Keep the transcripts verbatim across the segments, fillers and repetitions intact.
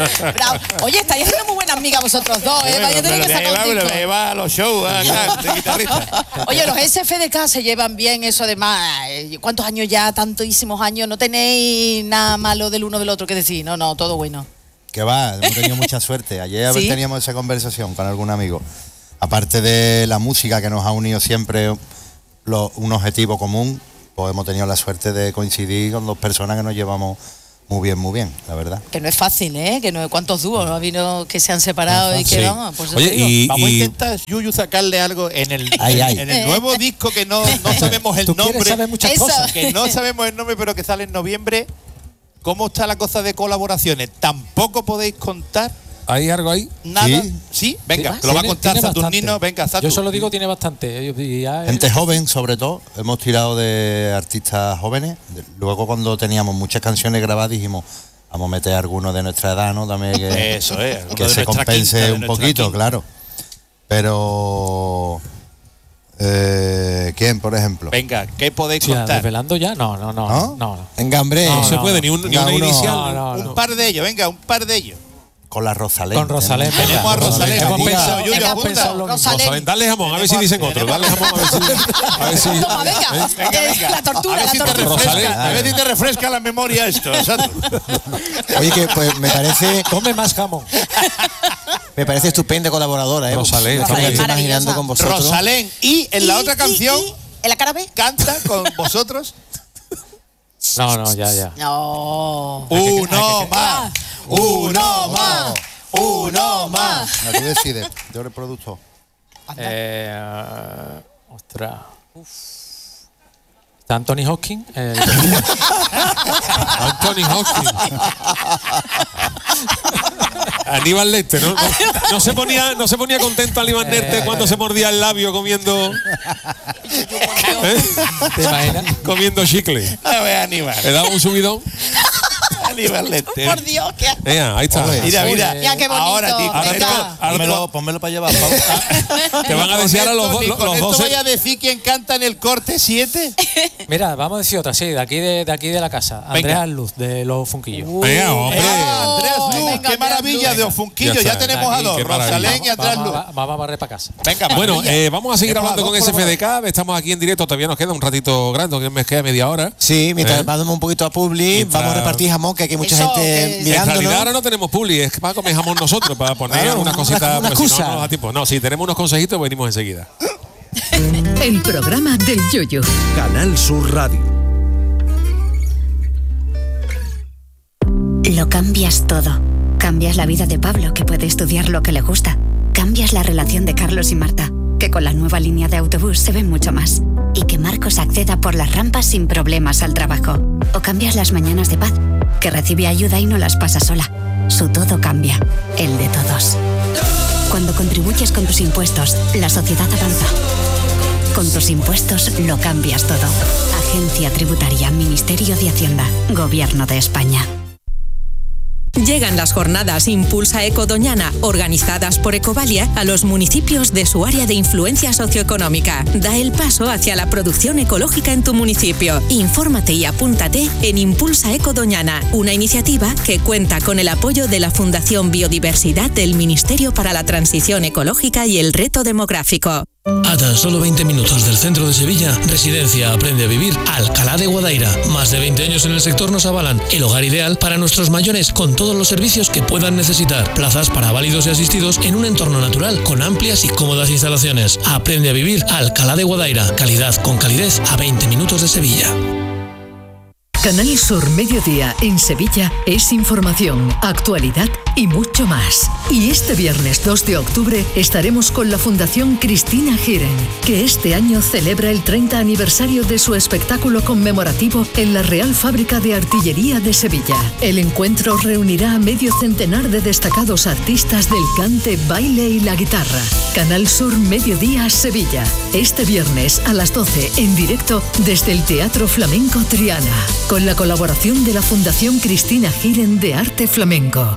Bravo. Oye, estáis haciendo muy buenas amigas vosotros dos, ¿eh? Vaya a tener que sacar un disco. Me va a los shows acá, de guitarrista. Oye, los S F D K se llevan bien, eso además. ¿Cuántos años ya? Tantísimos años. ¿No tenéis nada malo del uno del otro que decir? No, no, todo bueno. Que va, hemos tenido mucha suerte. Ayer ¿Sí? teníamos esa conversación con algún amigo. Aparte de la música que nos ha unido siempre lo, un objetivo común, pues hemos tenido la suerte de coincidir con dos personas que nos llevamos muy bien, muy bien, la verdad. Que no es fácil, ¿eh? Que no, ¿cuántos dúos no ha habido que se han separado y que sí. vamos? Pues Oye, y, vamos y... a intentar, Yuyu, sacarle algo en el, ay, ay. en el nuevo disco que no, no sabemos el Tú nombre. saber muchas Eso. cosas. Que no sabemos el nombre, pero que sale en noviembre. ¿Cómo está la cosa de colaboraciones? ¿Tampoco podéis contar ¿Hay algo ahí? nada? Sí. ¿Sí? Venga, Sí, te lo va a tiene- contar tiene Saturnino. bastante. Venga, Saturn. Yo solo digo tiene bastante. Y ya, Gente joven, sobre todo, hemos tirado de artistas jóvenes. Luego, cuando teníamos muchas canciones grabadas, dijimos, vamos a meter algunos de nuestra edad, ¿no? También que, Eso es, alguno que de se nuestra compense quinta, de un nuestra poquito, quinta. claro. Pero... Eh, ¿Quién, por ejemplo? Venga, ¿qué podéis Sí, ya, contar? ¿desvelando ya? No, no, no. ¿No? no, no. En Gambré. No, No, se no, puede, ni, un, ni Cada una uno- inicial. No, no, Un no. par de ellos, venga, un par de ellos. Con la Rosalén. Con Rosalén. Tenemos- Tenemos a Rosalén. Hemos aquí, pensado, Yuyu, hemos apunta. pensado lo mismo. Rosalén. Rosalén, dale jamón, a ver si dicen otro. Dale jamón, a ver si. A ver si Toma, venga. Venga, Eh, venga. La tortura, a ver la si te tortura. refresca, Rosalén. a ver si te refresca la memoria esto, exacto. Oye, que pues me parece, Come más jamón. me parece estupenda colaboradora, ¿eh? Rosalén, Estamos Rosalén, aquí imaginando maravillosa. con vosotros. Rosalén. Y en la Y- otra y- canción y- ¿En la cara B? canta con vosotros No, no, ya, ya. No. uno más, uno más, uno más. No, tú decides, yo eres productor. Eh, uh, ostras. Uf. Está Anthony Hopkins. el- Anthony Hopkins. Aníbal Lecter, ¿no? No, no se ponía, no se ponía contento Aníbal Lecter cuando se mordía el labio comiendo. ¿eh? ¿Te imaginas? Comiendo chicle. A ver, Aníbal. Le daba un subidón. Aníbal Lecter. Por Dios, qué Venga, ahí está. Mira, mira. Mira qué bonito. Ahora, tío, Venga. con esto- ahora Pónmelo, pónmelo para llevar, Pau. Te van a desear a los, con dos- esto, los, ni con los esto doce. vaya a decir quién canta en el corte siete. Mira, vamos a decir otra, sí, de aquí de, de aquí de la casa. Andrea Luz, de los Funquillos. Venga, hombre. Ah, Andrés Luz, venga, qué Andrés maravilla Luz. de Ofunquillo. Ya Ya, está. tenemos a Aquí, dos, qué maravilla. Rosalén y Andrés Vamos, Luz. a- vamos a barrer para casa. Venga, Bueno, maravilla. eh, vamos a seguir Tenemos hablando a con dos S F D K. Estamos aquí en directo, todavía nos queda un ratito grande, que me queda media hora. Sí, mientras ¿Eh? vamos un poquito a Publi, Mientras- vamos a repartir jamón, que aquí hay mucha Eso, gente que- En mirándonos. realidad ahora no tenemos publi, es para comer jamón nosotros, para poner Claro, algunas una- cositas, una porque si no, excusa. no nos da tiempo. No, si tenemos unos consejitos, venimos enseguida. El programa del Yoyo. Canal Sur Radio. Lo cambias todo. Cambias la vida de Pablo, que puede estudiar lo que le gusta. Cambias la relación de Carlos y Marta, que con la nueva línea de autobús se ven mucho más. Y que Marcos acceda por las rampas sin problemas al trabajo. O cambias las mañanas de Paz, que recibe ayuda y no las pasa sola. Su todo cambia, el de todos. Cuando contribuyes con tus impuestos, la sociedad avanza. Con tus impuestos lo cambias todo. Agencia Tributaria, Ministerio de Hacienda, Gobierno de España. Llegan las jornadas Impulsa Eco Doñana, organizadas por Ecovalia, a los municipios de su área de influencia socioeconómica. Da el paso hacia la producción ecológica en tu municipio. Infórmate y apúntate en Impulsa Eco Doñana, una iniciativa que cuenta con el apoyo de la Fundación Biodiversidad del Ministerio para la Transición Ecológica y el Reto Demográfico. A tan solo veinte minutos del centro de Sevilla, Residencia Aprende a Vivir Alcalá de Guadaira. Más de veinte años en el sector nos avalan el hogar ideal para nuestros mayores con todos los servicios que puedan necesitar. Plazas para válidos y asistidos en un entorno natural con amplias y cómodas instalaciones. Aprende a Vivir Alcalá de Guadaira. Calidad con calidez a veinte minutos de Sevilla. Canal Sur Mediodía en Sevilla es información, actualidad y mucho más. Y este viernes dos de octubre estaremos con la Fundación Cristina Giren, que este año celebra el treinta aniversario de su espectáculo conmemorativo en la Real Fábrica de Artillería de Sevilla. El encuentro reunirá a medio centenar de destacados artistas del cante, baile y la guitarra. Canal Sur Mediodía Sevilla. Este viernes a las doce en directo desde el Teatro Flamenco Triana, con la colaboración de la Fundación Cristina Giren de Arte Flamenco.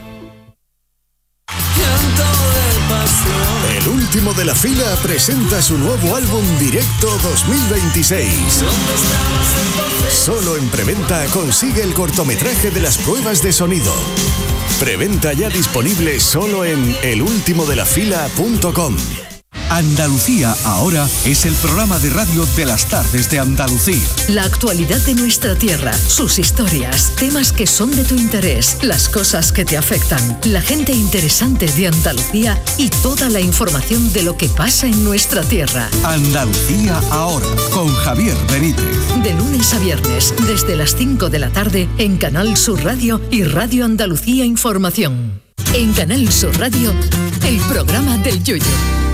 El último de la fila presenta su nuevo álbum Directo dos mil veintiséis. Solo en preventa consigue el cortometraje de las pruebas de sonido. Preventa ya disponible solo en el último de la fila punto com. Andalucía Ahora es el programa de radio de las tardes de Andalucía. La actualidad de nuestra tierra, sus historias, temas que son de tu interés, las cosas que te afectan, la gente interesante de Andalucía y toda la información de lo que pasa en nuestra tierra. Andalucía Ahora, con Javier Benítez. De lunes a viernes, desde las cinco de la tarde, en Canal Sur Radio y Radio Andalucía Información. En Canal Sur Radio, el programa del Yoyo.